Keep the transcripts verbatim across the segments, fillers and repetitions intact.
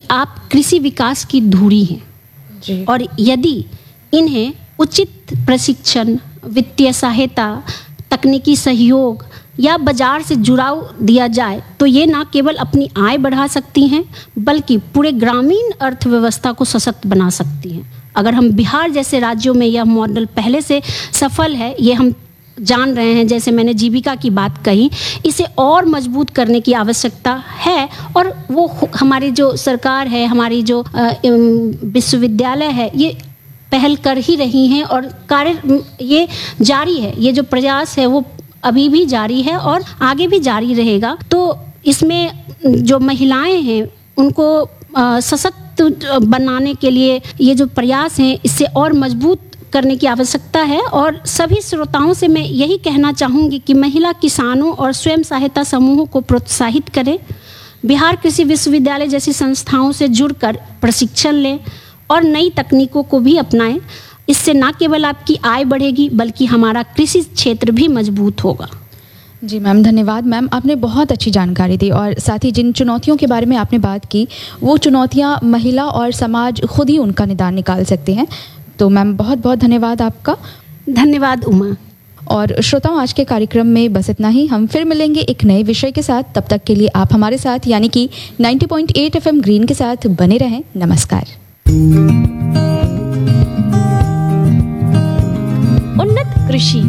आप कृषि विकास की धुरी हैं जी। और यदि इन्हें उचित प्रशिक्षण, वित्तीय सहायता, तकनीकी सहयोग या बाजार से जुड़ाव दिया जाए तो ये न केवल अपनी आय बढ़ा सकती हैं बल्कि पूरे ग्रामीण अर्थव्यवस्था को सशक्त बना सकती हैं। अगर हम बिहार जैसे राज्यों में यह मॉडल पहले से सफल है, ये हम जान रहे हैं, जैसे मैंने जीविका की बात कही, इसे और मजबूत करने की आवश्यकता है। और वो हमारी जो सरकार है, हमारी जो विश्वविद्यालय है, ये पहल कर ही रही हैं और कार्य ये जारी है। ये जो प्रयास है वो अभी भी जारी है और आगे भी जारी रहेगा। तो इसमें जो महिलाएं हैं उनको सशक्त बनाने के लिए ये जो प्रयास हैं इससे और मजबूत करने की आवश्यकता है। और सभी श्रोताओं से मैं यही कहना चाहूँगी कि महिला किसानों और स्वयं सहायता समूहों को प्रोत्साहित करें, बिहार कृषि विश्वविद्यालय जैसी संस्थाओं से जुड़कर प्रशिक्षण लें और नई तकनीकों को भी अपनाएं। इससे न केवल आपकी आय बढ़ेगी बल्कि हमारा कृषि क्षेत्र भी मजबूत होगा। जी मैम, धन्यवाद मैम, आपने बहुत अच्छी जानकारी दी और साथ ही जिन चुनौतियों के बारे में आपने बात की वो चुनौतियां महिला और समाज खुद ही उनका निदान निकाल सकते हैं। तो मैम बहुत बहुत धन्यवाद आपका। धन्यवाद उमा। और श्रोताओं, आज के कार्यक्रम में बस इतना ही। हम फिर मिलेंगे एक नए विषय के साथ। तब तक के लिए आप हमारे साथ यानी कि नब्बे पॉइंट आठ एफएम ग्रीन के साथ बने रहें। नमस्कार। उन्नत कृषि।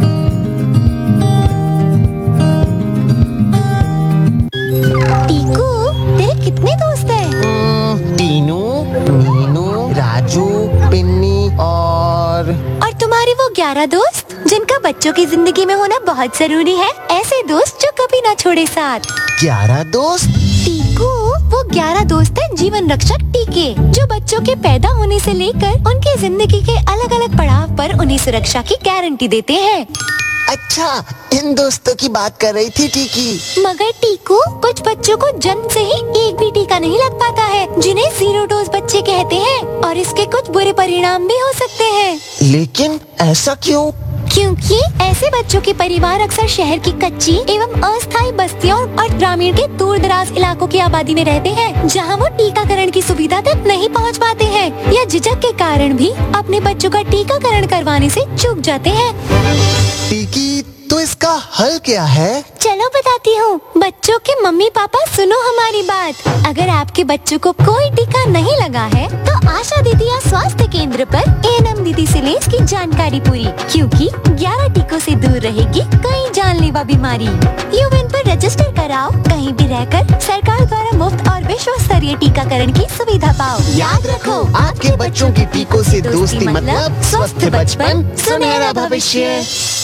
टीकू, तेरे कितने दोस्त हैं? टीनू, मीनू, राजू, पिन्नी और और तुम्हारे वो ग्यारह दोस्त जिनका बच्चों की जिंदगी में होना बहुत जरूरी है। ऐसे दोस्त जो कभी ना छोड़े साथ। ग्यारह दोस्त? टीकू, वो ग्यारह दोस्त हैं जीवन रक्षक टीके, जो बच्चों के पैदा होने से लेकर उनकी जिंदगी के अलग अलग पड़ाव पर उन्हें सुरक्षा की गारंटी देते हैं। अच्छा, इन दोस्तों की बात कर रही थी टीकी। मगर टीकू, कुछ बच्चों को जन्म से ही एक भी टीका नहीं लग पाता है, जिन्हें जीरो डोज बच्चे कहते हैं, और इसके कुछ बुरे परिणाम भी हो सकते हैं। लेकिन ऐसा क्यों? क्योंकि ऐसे बच्चों के परिवार अक्सर शहर की कच्ची एवं अस्थायी बस्तियों और ग्रामीण के दूर दराज इलाकों की आबादी में रहते हैं, जहां वो टीकाकरण की सुविधा तक नहीं पहुंच पाते हैं या झिझक के कारण भी अपने बच्चों का टीकाकरण करवाने से चूक जाते हैं। टीकी, तो इसका हल क्या है? चलो बताती हूँ। बच्चों के मम्मी पापा सुनो हमारी बात। अगर आपके बच्चों को कोई टीका नहीं लगा है तो आशा दीदी या स्वास्थ्य केंद्र पर एएनएम दीदी से लें इसकी जानकारी पूरी, क्योंकि ग्यारह टीकों से दूर रहेगी कई जानलेवा बीमारी। यूएन पर रजिस्टर कराओ, कहीं भी रहकर सरकार द्वारा मुफ्त और विश्व स्तरीय टीकाकरण की सुविधा पाओ। याद रखो, आपके बच्चों की टीकों से दोस्ती मतलब स्वस्थ बचपन, सुनहरा भविष्य।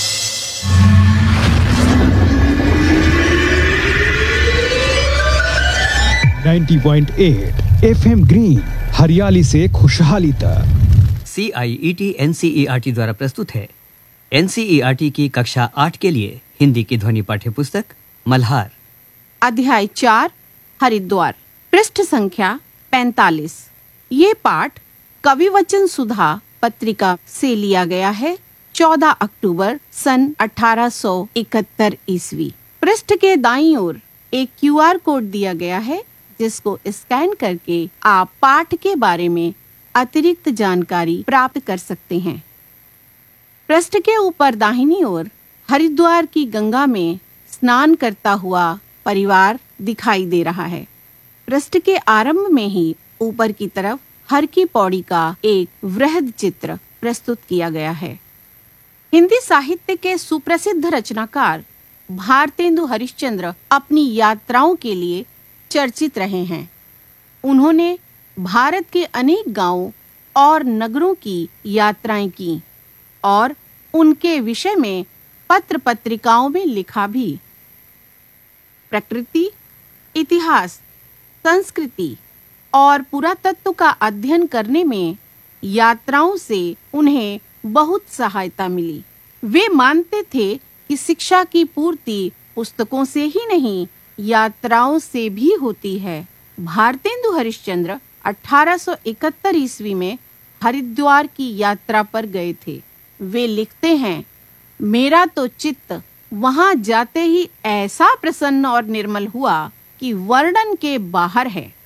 नब्बे पॉइंट आठ एफएम ग्रीन, हरियाली से खुशहाली तक। सी आई E T N C E R T द्वारा प्रस्तुत है N C E R T की कक्षा आठ के लिए हिंदी की ध्वनि पाठ्य पुस्तक मल्हार, अध्याय चार, हरिद्वार, पृष्ठ संख्या पैंतालीस। ये पाठ कविवचन सुधा पत्रिका से लिया गया है, चौदह अक्टूबर सन अठारह सौ इकहत्तर ईस्वी। पृष्ठ के दाईं ओर एक क्यू आर कोड दिया गया है, जिसको स्कैन करके आप पाठ के बारे में अतिरिक्त जानकारी प्राप्त कर सकते हैं। पृष्ठ के ऊपर दाहिनी ओर हरिद्वार की गंगा में स्नान करता हुआ परिवार दिखाई दे रहा है। पृष्ठ के आरंभ में ही ऊपर की तरफ हर की पौड़ी का एक वृहद चित्र प्रस्तुत किया गया है। हिंदी साहित्य के सुप्रसिद्ध रचनाकार भारतेंदु हरिश्चंद्र अपनी यात्राओं के लिए चर्चित रहे हैं। उन्होंने भारत के अनेक गांवों और नगरों की यात्राएं की और उनके विषय में पत्र पत्रिकाओं में लिखा भी। प्रकृति, इतिहास, संस्कृति और पुरातत्व का अध्ययन करने में यात्राओं से उन्हें बहुत सहायता मिली। वे मानते थे कि शिक्षा की पूर्ति पुस्तकों से ही नहीं, यात्राओं से भी होती है। भारतेंदु हरिश्चंद्र अठारह सौ इकहत्तर ईस्वी में हरिद्वार की यात्रा पर गए थे। वे लिखते हैं, मेरा तो चित्त वहां जाते ही ऐसा प्रसन्न और निर्मल हुआ कि वर्णन के बाहर है।